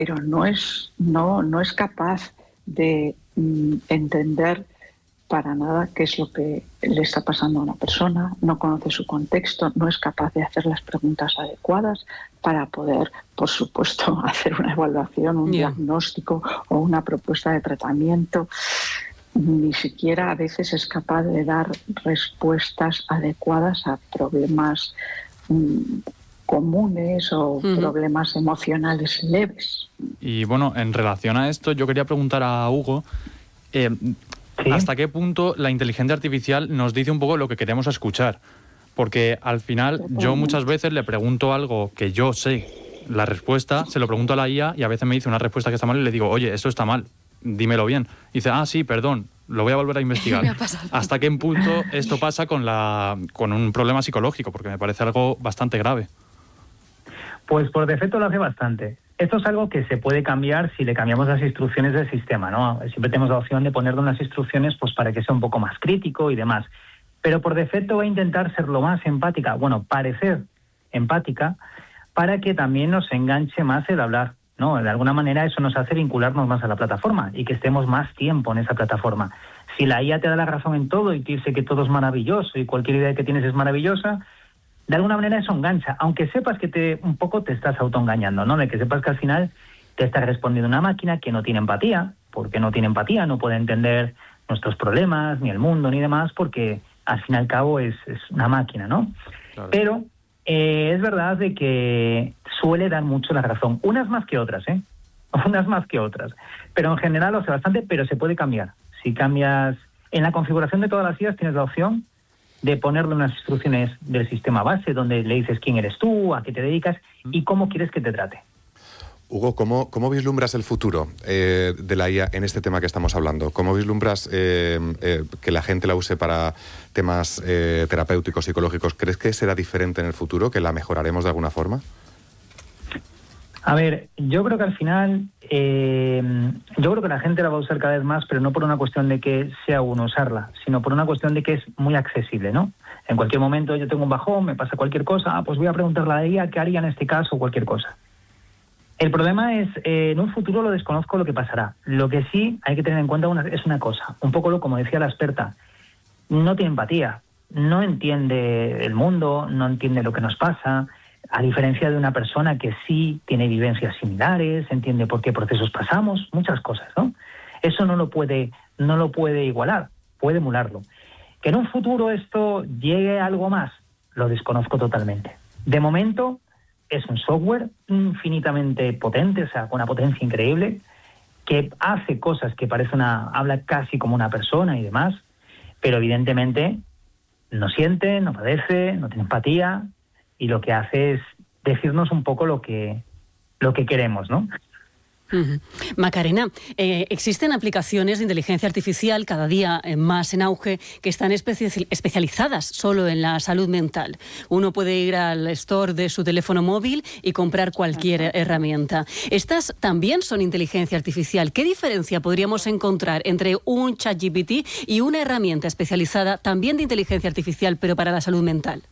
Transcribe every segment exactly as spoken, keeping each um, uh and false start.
pero no es, no, no es capaz de mm, entender para nada qué es lo que le está pasando a una persona, no conoce su contexto, no es capaz de hacer las preguntas adecuadas para poder, por supuesto, hacer una evaluación, un Yeah. diagnóstico o una propuesta de tratamiento. Ni siquiera a veces es capaz de dar respuestas adecuadas a problemas mm, comunes o Ujú. problemas emocionales leves. Y bueno, en relación a esto, yo quería preguntar a Hugo, eh, Sí. ¿hasta qué punto la inteligencia artificial nos dice un poco lo que queremos escuchar? Porque al final yo muchas veces le pregunto algo que yo sé la respuesta, se lo pregunto a la I A y a veces me dice una respuesta que está mal y le digo, oye, esto está mal, dímelo bien. Y dice, ah, sí, perdón, lo voy a volver a investigar. Me ha pasado. ¿Hasta qué punto esto pasa con, la, con un problema psicológico? Porque me parece algo bastante grave. Pues por defecto lo hace bastante. Esto es algo que se puede cambiar si le cambiamos las instrucciones del sistema, ¿no? Siempre tenemos la opción de ponerle unas instrucciones pues para que sea un poco más crítico y demás. Pero por defecto va a intentar ser lo más empática, bueno, parecer empática, para que también nos enganche más el hablar, ¿no? De alguna manera eso nos hace vincularnos más a la plataforma y que estemos más tiempo en esa plataforma. Si la I A te da la razón en todo y te dice que todo es maravilloso y cualquier idea que tienes es maravillosa, de alguna manera eso engancha, aunque sepas que te un poco te estás autoengañando, ¿no? De que sepas que al final te está respondiendo una máquina que no tiene empatía, porque no tiene empatía, no puede entender nuestros problemas, ni el mundo, ni demás, porque al fin y al cabo es, es una máquina, ¿no? Claro. Pero eh, es verdad de que suele dar mucho la razón, unas más que otras, ¿eh? Unas más que otras. Pero en general lo hace bastante, pero se puede cambiar. Si cambias en la configuración de todas las I As tienes la opción de ponerle unas instrucciones del sistema base donde le dices quién eres tú, a qué te dedicas y cómo quieres que te trate. Hugo, ¿cómo, cómo vislumbras el futuro eh, de la I A en este tema que estamos hablando? ¿Cómo vislumbras eh, eh, que la gente la use para temas eh, terapéuticos, psicológicos? ¿Crees que será diferente en el futuro, que la mejoraremos de alguna forma? A ver, yo creo que al final, eh, yo creo que la gente la va a usar cada vez más, pero no por una cuestión de que sea uno usarla, sino por una cuestión de que es muy accesible, ¿no? En cualquier momento yo tengo un bajón, me pasa cualquier cosa, ah, pues voy a preguntarle a la I A qué haría en este caso o cualquier cosa. El problema es, eh, en un futuro lo desconozco lo que pasará. Lo que sí hay que tener en cuenta una, es una cosa, un poco lo como decía la experta, no tiene empatía, no entiende el mundo, no entiende lo que nos pasa, a diferencia de una persona que sí tiene vivencias similares, entiende por qué procesos pasamos, muchas cosas, ¿no? Eso no lo puede, no lo puede igualar, puede emularlo. Que en un futuro esto llegue a algo más, lo desconozco totalmente. De momento es un software infinitamente potente, o sea, con una potencia increíble, que hace cosas que parece una, habla casi como una persona y demás, pero evidentemente no siente, no padece, no tiene empatía, y lo que hace es decirnos un poco lo que, lo que queremos, ¿no? Uh-huh. Macarena, eh, existen aplicaciones de inteligencia artificial cada día eh, más en auge que están especi- especializadas solo en la salud mental. Uno puede ir al store de su teléfono móvil y comprar cualquier herramienta. Estas también son inteligencia artificial. ¿Qué diferencia podríamos encontrar entre un ChatGPT y una herramienta especializada también de inteligencia artificial, pero para la salud mental?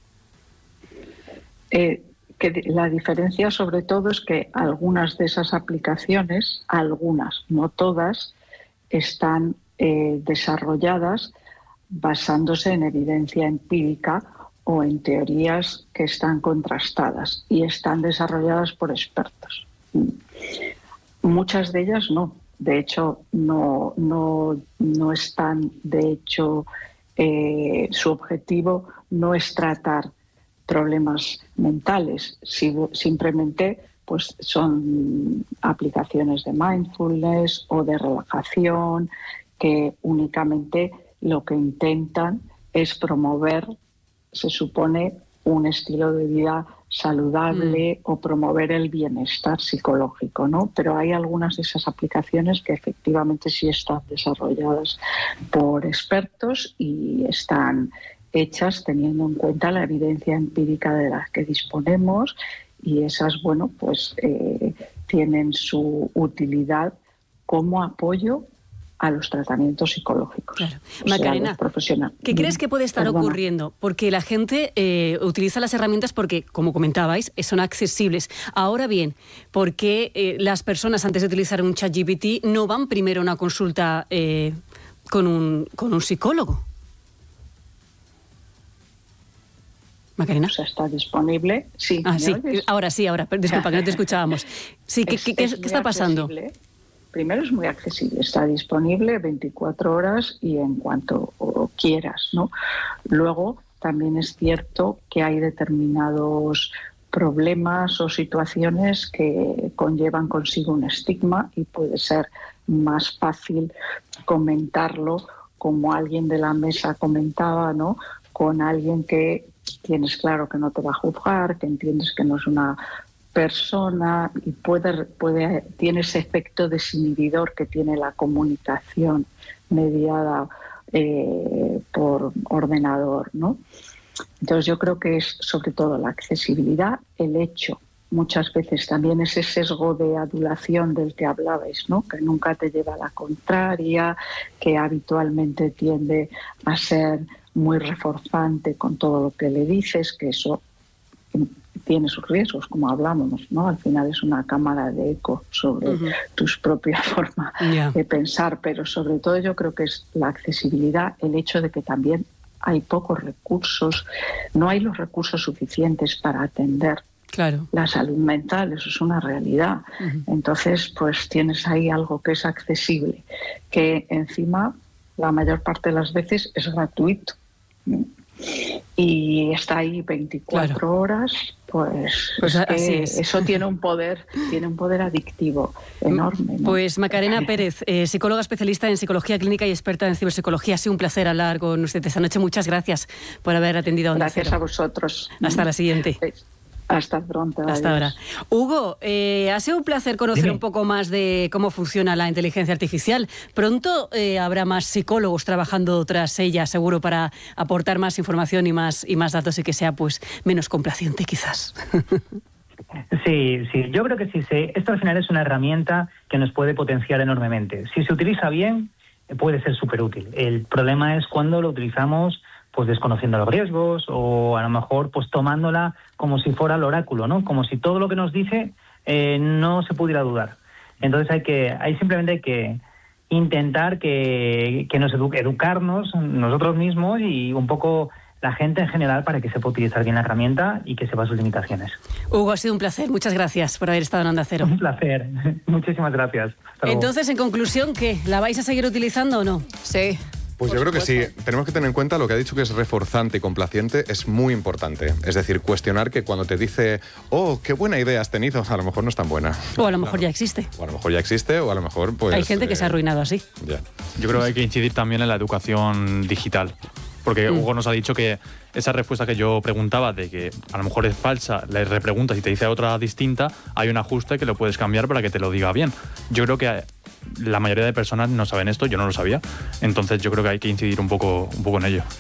Eh, que la diferencia sobre todo es que algunas de esas aplicaciones, algunas, no todas, están eh, desarrolladas basándose en evidencia empírica o en teorías que están contrastadas y están desarrolladas por expertos. Muchas de ellas no, de hecho no, no, no están, de hecho eh, su objetivo no es tratar problemas mentales, simplemente pues son aplicaciones de mindfulness o de relajación que únicamente lo que intentan es promover, se supone, un estilo de vida saludable mm. o promover el bienestar psicológico, ¿no? Pero hay algunas de esas aplicaciones que efectivamente sí están desarrolladas por expertos y están hechas teniendo en cuenta la evidencia empírica de la que disponemos y esas, bueno, pues eh, tienen su utilidad como apoyo a los tratamientos psicológicos. Claro. O Macarena, sea, ¿qué crees que puede estar Perdona. ocurriendo? Porque la gente eh, utiliza las herramientas porque, como comentabais, son accesibles. Ahora bien, ¿por qué eh, las personas antes de utilizar un ChatGPT no van primero a una consulta eh, con, un, con un psicólogo? Macarena. O sea, está disponible. Sí, Ah, ¿me sí. oyes? Ahora sí, ahora. Disculpa, que no te escuchábamos. Sí, ¿qué, Es- qué- qué- es qué muy está pasando? accesible. Primero es muy accesible, está disponible veinticuatro horas y en cuanto o quieras, ¿no? Luego también es cierto que hay determinados problemas o situaciones que conllevan consigo un estigma y puede ser más fácil comentarlo, como alguien de la mesa comentaba, ¿no? Con alguien que tienes claro que no te va a juzgar, que entiendes que no es una persona y puede, puede, tiene ese efecto desinhibidor que tiene la comunicación mediada eh, por ordenador, ¿no? Entonces yo creo que es sobre todo la accesibilidad, el hecho, muchas veces también ese sesgo de adulación del que hablabais, ¿no? Que nunca te lleva a la contraria, que habitualmente tiende a ser muy reforzante con todo lo que le dices, que eso tiene sus riesgos, como hablamos, ¿no? Al final es una cámara de eco sobre Uh-huh. tu propia forma Yeah. de pensar, pero sobre todo yo creo que es la accesibilidad, el hecho de que también hay pocos recursos, no hay los recursos suficientes para atender Claro. la salud mental, eso es una realidad. Uh-huh. Entonces, pues tienes ahí algo que es accesible, que encima la mayor parte de las veces es gratuito. Y está ahí veinticuatro Claro. horas, pues, Pues es que así es. eso tiene un poder, tiene un poder adictivo enorme, ¿no? Pues Macarena Pérez, eh, psicóloga especialista en psicología clínica y experta en ciberpsicología. Ha sido un placer hablar con usted esta noche. Muchas gracias por haber atendido a Onda Gracias Cero. a vosotros. Hasta la siguiente. Hasta pronto. Hasta adiós. ahora. Hugo, eh, ha sido un placer conocer Dime. un poco más de cómo funciona la inteligencia artificial. Pronto eh, habrá más psicólogos trabajando tras ella, seguro, para aportar más información y más, y más datos y que sea pues menos complaciente, quizás. Sí, sí, yo creo que sí. Se, esto al final es una herramienta que nos puede potenciar enormemente. Si se utiliza bien, puede ser súper útil. El problema es cuando lo utilizamos pues desconociendo los riesgos o a lo mejor pues tomándola como si fuera el oráculo, ¿no? Como si todo lo que nos dice eh, no se pudiera dudar. Entonces hay que, hay simplemente hay que intentar que, que nos edu- educarnos nosotros mismos y un poco la gente en general para que sepa utilizar bien la herramienta y que sepa sus limitaciones. Hugo, ha sido un placer. Muchas gracias por haber estado en Onda Cero. Un placer. Muchísimas gracias. Hasta luego. Entonces, en conclusión, ¿qué? ¿La vais a seguir utilizando o no? Sí. Pues yo creo que sí. Tenemos que tener en cuenta lo que ha dicho que es reforzante y complaciente, es muy importante. Es decir, cuestionar que cuando te dice, oh, qué buena idea has tenido, a lo mejor no es tan buena. O a lo mejor ya existe. O a lo mejor ya existe, o a lo mejor pues... Hay gente que se ha eh, arruinado así. Ya. Yo creo que hay que incidir también en la educación digital. Porque Hugo nos ha dicho que esa respuesta que yo preguntaba de que a lo mejor es falsa, le repreguntas y te dice otra distinta, hay un ajuste que lo puedes cambiar para que te lo diga bien. Yo creo que la mayoría de personas no saben esto, yo no lo sabía. Entonces yo creo que hay que incidir un poco, un poco en ello.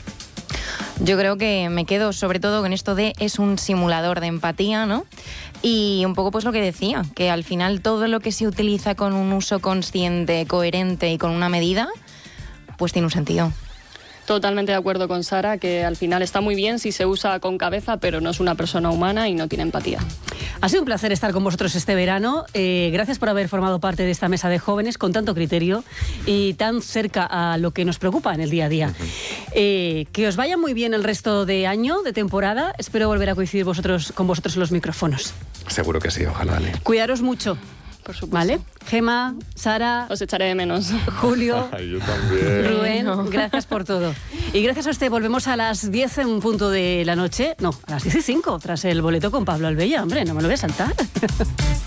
Yo creo que me quedo sobre todo con esto de es un simulador de empatía, ¿no? Y un poco pues lo que decía, que al final todo lo que se utiliza con un uso consciente, coherente y con una medida, pues tiene un sentido. Totalmente de acuerdo con Sara, que al final está muy bien si se usa con cabeza, pero no es una persona humana y no tiene empatía. Ha sido un placer estar con vosotros este verano. Eh, gracias por haber formado parte de esta mesa de jóvenes con tanto criterio y tan cerca a lo que nos preocupa en el día a día. Eh, que os vaya muy bien el resto de año, de temporada. Espero volver a coincidir vosotros, con vosotros en los micrófonos. Seguro que sí, ojalá. Ale. Cuidaros mucho. Por supuesto. ¿Vale? Gemma, Sara, Os echaré de menos. Julio, Ay, yo también. Rubén, gracias por todo. Y gracias a usted, volvemos a las diez en punto de la noche. No, a las diez y cinco, tras el boleto con Pablo Albella. Hombre, no me lo voy a saltar.